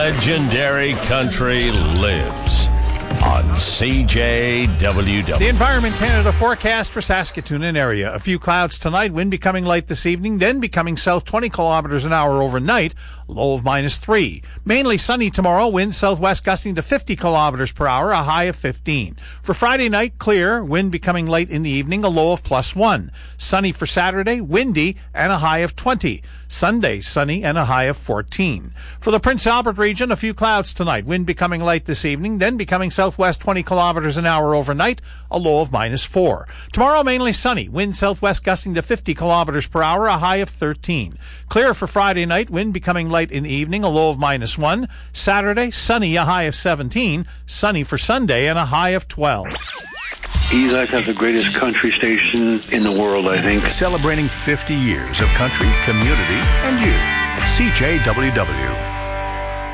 Legendary Country lives on CJWW. The Environment Canada forecast for Saskatoon and area. A few clouds tonight, wind becoming light this evening, then becoming south 20 kilometers an hour overnight, low of -3. Mainly sunny tomorrow, wind southwest gusting to 50 kilometers per hour, a high of 15. For Friday night, clear, wind becoming light in the evening, a low of +1. Sunny for Saturday, windy, and a high of 20. Sunday, sunny and a high of 14. For the Prince Albert region, a few clouds tonight, wind becoming light this evening, then becoming southwest 20 kilometers an hour overnight, a low of -4. Tomorrow, mainly sunny, wind southwest gusting to 50 kilometers per hour, a high of 13. Clear for Friday night, wind becoming light in the evening, a low of -1. Saturday, sunny, a high of 17. Sunny for Sunday and a high of 12. You guys have the greatest country station in the world, I think. Celebrating 50 years of country, community, and you. CJWW.